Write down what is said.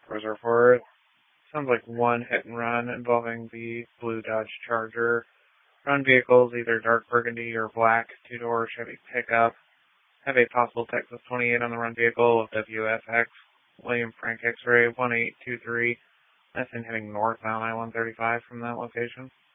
Report. Sounds like one hit and run involving the blue Dodge Charger. Run vehicles either dark burgundy or black, two-door Chevy pickup. Have a possible Texas 28 on the run vehicle of WFX, William Frank X-ray 1823. That's in heading north on I-135 from that location.